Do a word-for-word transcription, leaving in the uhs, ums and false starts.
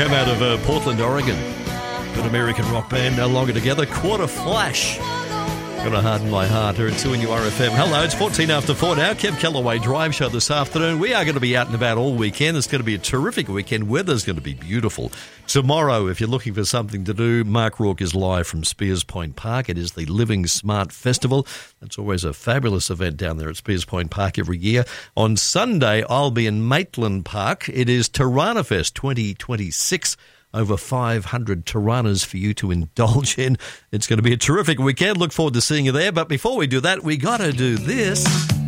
Came out of uh, Portland, Oregon. Good American rock band, no longer together. Quarter Flash. Got a heart in my heart here at two N U R F M. Hello, it's fourteen after four now. Kev Callaway Drive Show this afternoon. We are going to be out and about all weekend. It's going to be a terrific weekend. Weather's going to be beautiful. Tomorrow, if you're looking for something to do, Mark Rourke is live from Spears Point Park. It is the Living Smart Festival. It's always a fabulous event down there at Spears Point Park every year. On Sunday, I'll be in Maitland Park. It is Tirana Fest twenty twenty-six. Over five hundred Tiranas for you to indulge in. It's going to be a terrific weekend. Look forward to seeing you there. But before we do that, we got to do this.